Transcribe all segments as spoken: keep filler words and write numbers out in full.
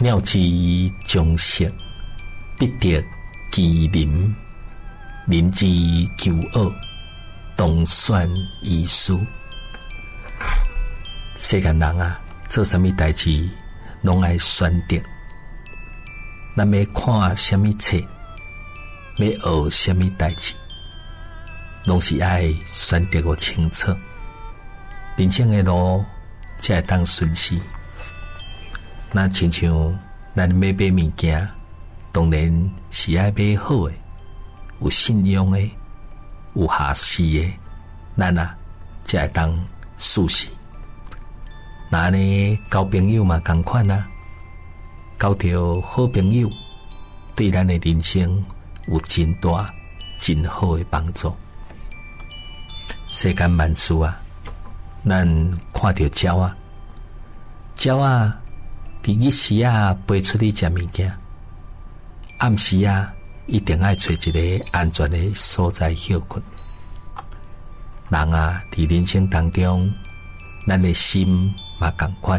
鸟之将息，必得其邻；邻之求恶，当选遗书。世间人啊，做什么代志，拢爱选择。咱要看什么册，要学什么代志，拢是爱选择个清楚。人生的路才会当顺势。那亲像咱要买物件，当然是爱买好的、有信用的、有下市的，咱啊才会当舒适。那呢，交朋友嘛同款啊，交到好朋友，对咱的人生有真大、真好的帮助。世间万事啊，咱看到鸟啊，鸟啊，伫日时啊飞出去食物件，暗时啊一定爱找一个安全的所在休困。人啊，伫人生当中，咱的心嘛同款，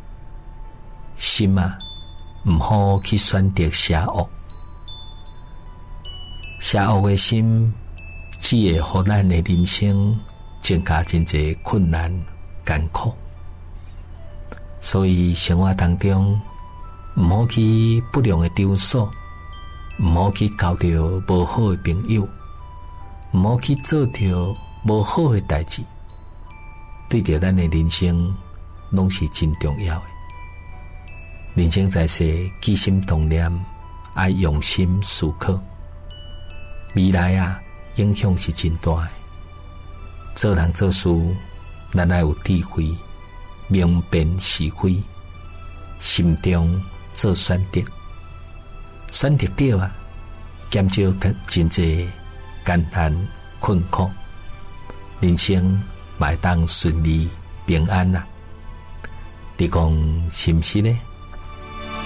心啊，毋好去选择邪恶，邪恶的心，只会互咱的人生增加真侪困难艰苦。所以生活当中，毋好去不良的场所，毋好去交到无好的朋友，毋好去做着无好的代志，对着咱的人生拢是真重要的。人生在世，起心动念爱用心思考，未来啊影响是真大的。做人做事，咱爱有智慧，明辨是非，心中做选择，选择对啊，减少真侪艰难困苦，人生嘛会当顺利平安啊。你讲是毋是呢？